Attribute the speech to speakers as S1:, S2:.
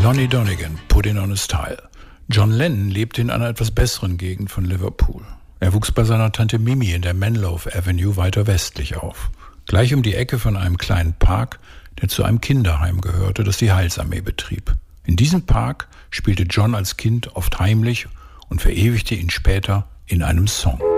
S1: Lonnie Donegan, Put It on a Style. John Lennon lebte in einer etwas besseren Gegend von Liverpool. Er wuchs bei seiner Tante Mimi in der Menlove Avenue weiter westlich auf. Gleich um die Ecke von einem kleinen Park, der zu einem Kinderheim gehörte, das die Heilsarmee betrieb. In diesem Park spielte John als Kind oft heimlich und verewigte ihn später in einem Song.